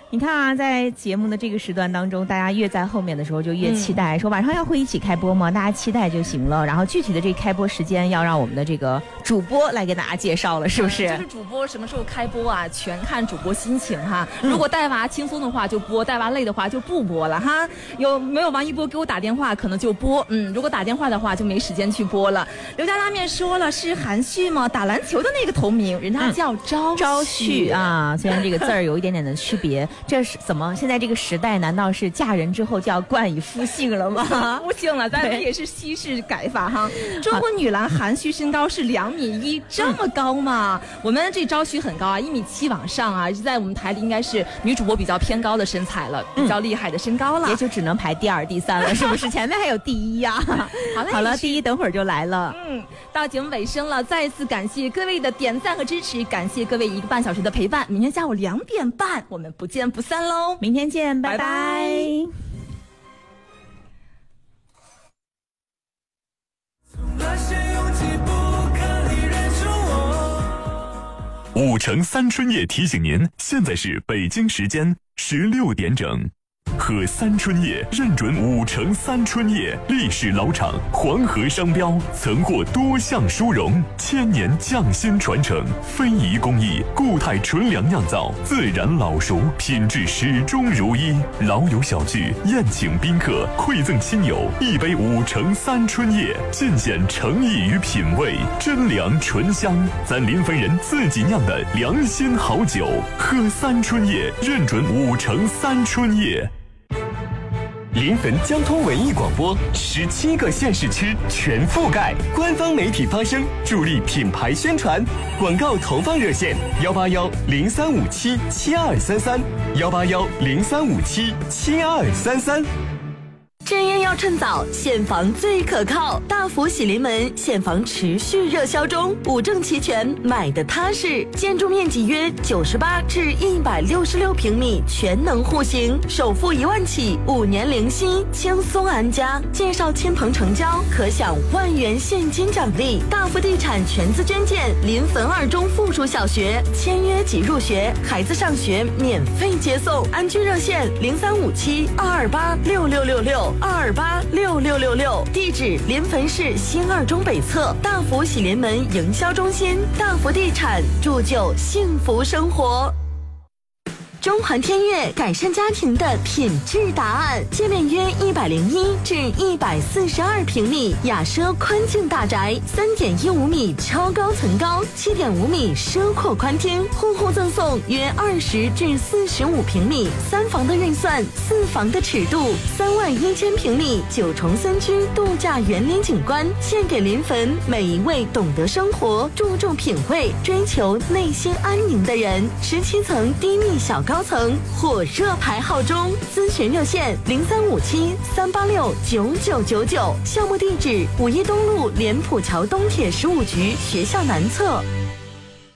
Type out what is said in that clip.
你看啊，在节目的这个时段当中，大家越在后面的时候就越期待，说晚上要会一起开播吗？大家期待就行了。然后具体的这个开播时间要让我们的这个主播来给大家介绍了，是不是？ 就是主播什么时候开播啊，全看主播心情哈。如果带娃轻松的话就播，带娃累的话就不播了哈。有没有王一博给我打电话，可能就播。如果打电话的话就没时间去播了。刘家拉面说了，是韩旭吗？打篮球的那个同名，人家叫朝旭啊，虽然这个字儿有一点点的区别。这是怎么？现在这个时代，难道是嫁人之后就要冠以夫姓了吗？ 夫姓了，咱们也是西式改法哈。中国女篮韩旭身高是2.1米，这么高吗？我们这朝旭很高啊，1.7米往上啊，在我们台里应该是女主播比较偏高的身材了，比较厉害的身高了， 也就只能排第2、第3了，是不是？前面还有第1呀。好了，第1等会儿就来了。 到节目尾声了，再次感谢各位的点赞和支持，感谢各位1个半小时的陪伴。明天下午2点半，我们不见不散喽！ 明天见，拜拜。 5城3春夜提醒您，现在是北京时间16点整。喝3春夜认准5城3春夜，历史老厂，黄河商标，曾获多项殊荣，1000年匠心传承，非遗工艺，固态纯粮酿造，自然老熟，品质始终如一。老友小聚，宴请宾客，馈赠亲友，一杯5城3春夜，尽显诚意与品味，真粮醇香，咱临汾人自己酿的良心好酒。喝3春夜，认准5城3春夜。 临汾交通文艺广播17个县市区全覆盖，官方媒体发声，助力品牌宣传。广告投放热线18103577233，18103577233。 正烟要趁早，现房最可靠。大福喜临门，现房持续热销中，5证齐全，买的踏实。建筑面积约98至166平米，全能户型，首付1万起，5年零息，轻松安家。介绍亲朋成交，可享1万元现金奖励。大福地产全资捐建临汾2中附属小学，签约即入学，孩子上学免费接送。安居热线035722866662286666，地址临汾市新2中北侧，大福喜临门营销中心，大福地产铸就幸福生活。中环天悦改善家庭的品质答案，界面约101至142平米，雅奢宽净大宅，3.15米超高层高，7.5米奢阔宽厅，户户赠送约20至45平米，3房的预算，4房的尺度，31000平米9重3区度假园林景观，献给临汾每一位懂得生活、注重品味、追求内心安宁的人。17层低密小高层火热排号中，咨询热线0357-386-9999，项目地址5一东路莲浦桥东铁15局学校南侧。